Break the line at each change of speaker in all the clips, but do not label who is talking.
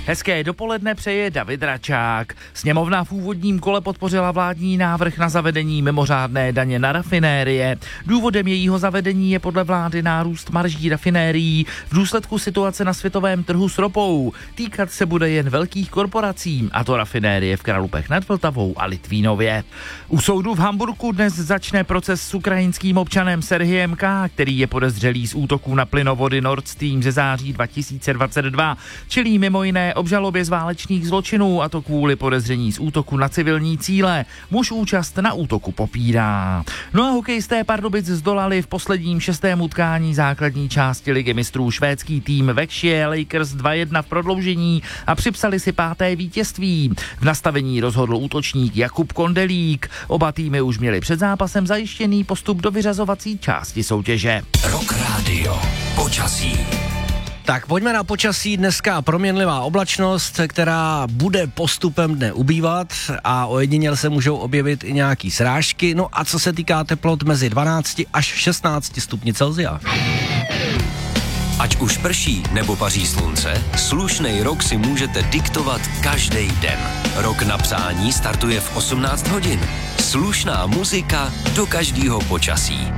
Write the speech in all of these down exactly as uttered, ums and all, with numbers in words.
Hezké dopoledne přeje David Račák. Sněmovna v úvodním kole podpořila vládní návrh na zavedení mimořádné daně na rafinérie. Důvodem jejího zavedení je podle vlády nárůst marží rafinérií v důsledku situace na světovém trhu s ropou. Týkat se bude jen velkých korporací, a to rafinérie v Kralupech nad Vltavou a Litvínově. U soudu v Hamburku dnes začne proces s ukrajinským občanem Serhijem K., který je podezřelý z útoků na plynovody Nord Stream ze září dva tisíce dvacet dva, čelí mimo jiné obžalobě z válečných zločinů, a to kvůli podezření z útoku na civilní cíle. Muž účast na útoku popírá. No a hokejisté Pardubic zdolali v posledním šestém utkání základní části ligy mistrů švédský tým Växjö Lakers dva jedna v prodloužení a připsali si páté vítězství. V nastavení rozhodl útočník Jakub Kondelík. Oba týmy už měli před zápasem zajištěný postup do vyřazovací části soutěže.
Rock Radio. Počasí.
Tak pojďme na počasí. Dneska proměnlivá oblačnost, která bude postupem dne ubývat a ojediněl se můžou objevit i nějaký srážky. No a co se týká teplot mezi dvanáct až šestnáct stupni Celsia.
Ať už prší nebo paří slunce, slušnej rok si můžete diktovat každý den. Rok na psání startuje v osmnáct hodin. Slušná muzika do každého počasí.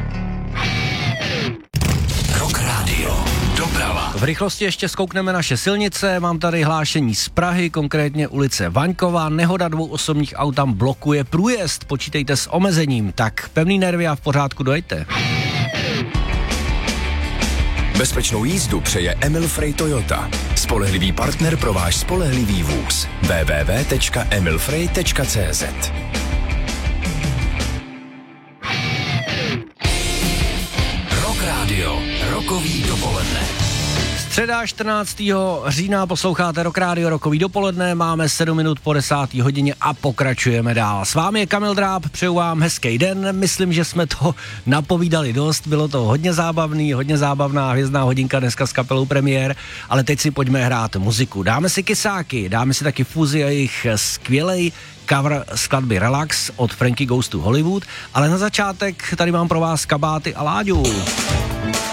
Rock Radio. Doprava.
V rychlosti ještě zkoukneme naše silnice. Mám tady hlášení z Prahy, konkrétně ulice Vaňková. Nehoda dvou osobních aut tam blokuje průjezd. Počítejte s omezením. Tak pevný nervy a v pořádku dojďte.
Bezpečnou jízdu přeje Emil Frey Toyota. Spolehlivý partner pro váš spolehlivý vůz. w w w tečka emil frey tečka c z.
Rock Radio. Rokový dopoledne.
Středa čtrnáctého října posloucháte Rock Radio Rokový dopoledne, máme sedm minut po desáté hodině a pokračujeme dál. S vámi je Kamil Dráb, přeju vám hezký den, myslím, že jsme to napovídali dost, bylo to hodně zábavný, hodně zábavná hvězdná hodinka dneska s kapelou Premiér, ale teď si pojďme hrát muziku. Dáme si Kysáky, dáme si taky Fúzi a jejich skvělej cover skladby Relax od Frankie Goes to Hollywood, ale na začátek tady mám pro vás Kabáty a Láďu.